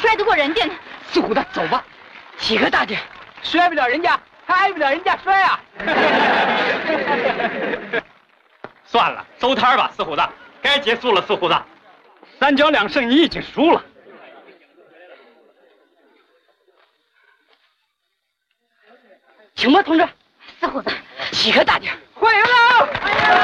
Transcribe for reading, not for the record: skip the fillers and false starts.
摔得过人家呢。 四虎子，走吧，体格大点，摔不了人家，还挨不了人家摔啊！ 算了，收摊吧，四虎子，该结束了。四虎子，3交2胜，你已经输了。 请吧，同志。 四虎子， 体格大点，欢迎喽！